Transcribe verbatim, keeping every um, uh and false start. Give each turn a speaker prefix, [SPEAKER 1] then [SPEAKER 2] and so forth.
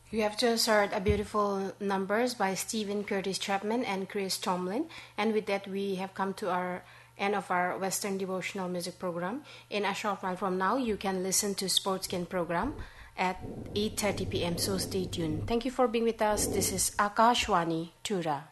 [SPEAKER 1] You have just heard a beautiful numbers by Stephen Curtis Chapman and Chris Tomlin. And with that, we have come to our end of our Western devotional music program. In a short while from now, you can listen to Sportskin program at eight thirty p.m. So stay tuned. Thank you for being with us. This is Akashwani Tura.